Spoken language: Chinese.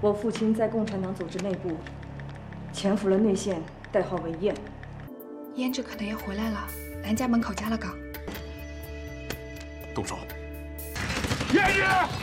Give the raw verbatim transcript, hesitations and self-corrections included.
我父亲在共产党组织内部潜伏了内线，代号为燕。 胭脂可能也回来了，兰家门口加了岗。 动手！胭脂。